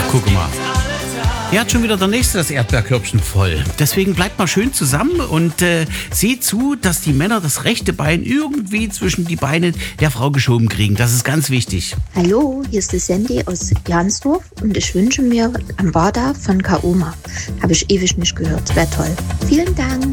Guck mal. Hier hat schon wieder der Nächste das Erdbeerkörbchen voll. Deswegen bleibt mal schön zusammen und seht zu, dass die Männer das rechte Bein irgendwie zwischen die Beine der Frau geschoben kriegen. Das ist ganz wichtig. Hallo, hier ist die Sandy aus Jansdorf und ich wünsche mir Ambada von Kaoma. Habe ich ewig nicht gehört. Wäre toll. Vielen Dank.